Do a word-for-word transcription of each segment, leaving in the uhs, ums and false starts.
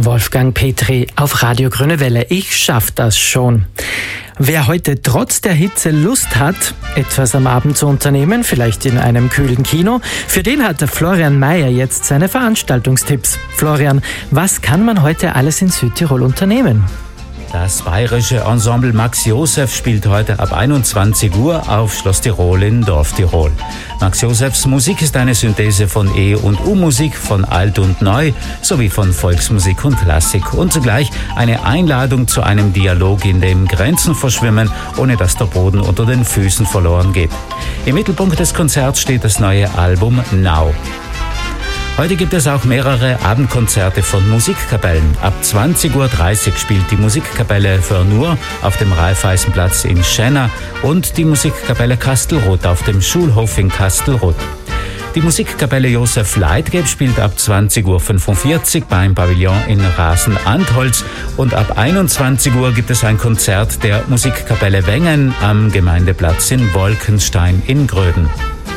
Wolfgang Petri auf Radio Grüne Welle. Ich schaff das schon. Wer heute trotz der Hitze Lust hat, etwas am Abend zu unternehmen, vielleicht in einem kühlen Kino, für den hat Florian Mayer jetzt seine Veranstaltungstipps. Florian, was kann man heute alles in Südtirol unternehmen? Das bayerische Ensemble Max Josef spielt heute ab einundzwanzig Uhr auf Schloss Tirol in Dorftirol. Max Josefs Musik ist eine Synthese von E- und U-Musik, von Alt und Neu sowie von Volksmusik und Klassik und zugleich eine Einladung zu einem Dialog, in dem Grenzen verschwimmen, ohne dass der Boden unter den Füßen verloren geht. Im Mittelpunkt des Konzerts steht das neue Album Now. Heute gibt es auch mehrere Abendkonzerte von Musikkapellen. Ab zwanzig Uhr dreißig spielt die Musikkapelle Fernur auf dem Raiffeisenplatz in Schenna und die Musikkapelle Kastelroth auf dem Schulhof in Kastelroth. Die Musikkapelle Josef Leitgeb spielt ab zwanzig Uhr fünfundvierzig beim Pavillon in Rasen-Antholz und ab einundzwanzig Uhr gibt es ein Konzert der Musikkapelle Wengen am Gemeindeplatz in Wolkenstein in Gröden.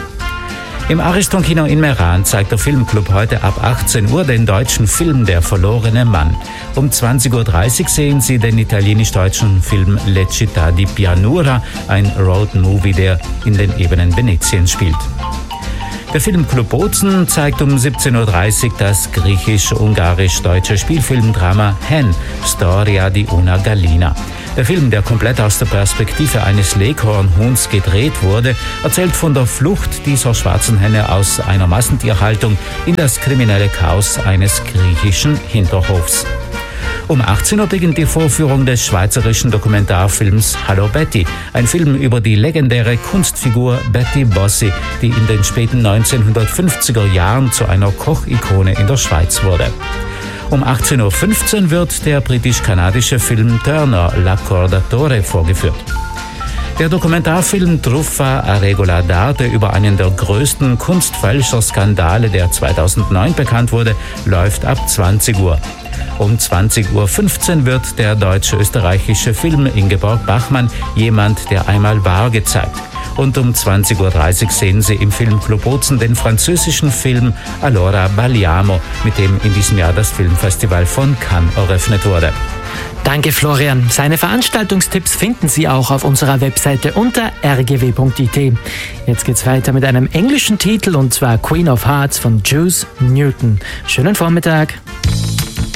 Im Ariston-Kino in Meran zeigt der Filmclub heute ab achtzehn Uhr den deutschen Film Der verlorene Mann. Um zwanzig Uhr dreißig sehen Sie den italienisch-deutschen Film Le Città di Pianura, ein Road-Movie, der in den Ebenen Venetiens spielt. Der Filmclub Bozen zeigt um siebzehn Uhr dreißig das griechisch-ungarisch-deutsche Spielfilmdrama Hen, Storia di una Gallina. Der Film, der komplett aus der Perspektive eines Leghornhuhns gedreht wurde, erzählt von der Flucht dieser schwarzen Henne aus einer Massentierhaltung in das kriminelle Chaos eines griechischen Hinterhofs. Um achtzehn Uhr beginnt die Vorführung des schweizerischen Dokumentarfilms Hallo Betty, ein Film über die legendäre Kunstfigur Betty Bossi, die in den späten neunzehnhundertfünfziger Jahren zu einer Kochikone in der Schweiz wurde. Um achtzehn Uhr fünfzehn wird der britisch-kanadische Film Turner, L'Accordatore vorgeführt. Der Dokumentarfilm Truffa a regola d'arte über einen der größten Kunstfälscherskandale, der zweitausendneun bekannt wurde, läuft ab zwanzig Uhr. Um zwanzig Uhr fünfzehn wird der deutsch-österreichische Film Ingeborg Bachmann Jemand, der einmal war gezeigt. Und um zwanzig Uhr dreißig sehen Sie im Filmclub Bozen den französischen Film Allora balliamo, mit dem in diesem Jahr das Filmfestival von Cannes eröffnet wurde. Danke, Florian. Seine Veranstaltungstipps finden Sie auch auf unserer Webseite unter r g w punkt i t. Jetzt geht's weiter mit einem englischen Titel, und zwar Queen of Hearts von Juice Newton. Schönen Vormittag.